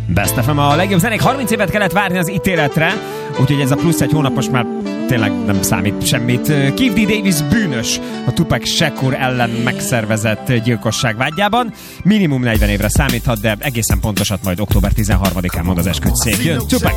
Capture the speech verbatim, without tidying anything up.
Best ef em, a legjobb zenék. harminc évet kellett várni az ítéletre, úgyhogy ez a plusz egy hónapos már tényleg nem számít semmit. Keith D. Davis bűnös a Tupac Shakur ellen megszervezett gyilkosság vágyában. Minimum negyven évre számíthat, de egészen pontosat majd október tizenharmadikán mond az esküdtszék. Jön Tupac!